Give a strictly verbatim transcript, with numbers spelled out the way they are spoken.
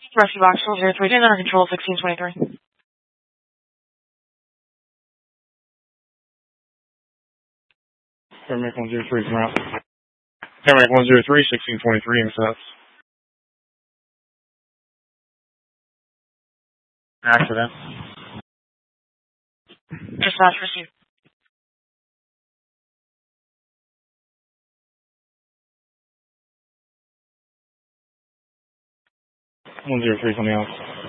Rescue box one zero three, under control sixteen twenty-three. Paramedic one zero three, come out. Paramedic one zero three, sixteen twenty-three, in sense. Accident. Dispatch received. one zero three, coming out.